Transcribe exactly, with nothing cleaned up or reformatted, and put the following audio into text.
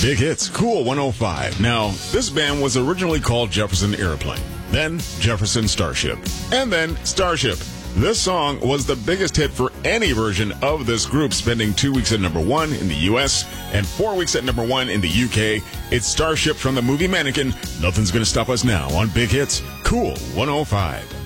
Big Hits, Cool one oh five. Now, this band was originally called Jefferson Airplane, then Jefferson Starship, and then Starship. This song was the biggest hit for any version of this group, spending two weeks at number one in the U S and four weeks at number one in the U K. It's Starship from the movie Mannequin. Nothing's Gonna Stop Us Now on Big Hits, Cool one oh five.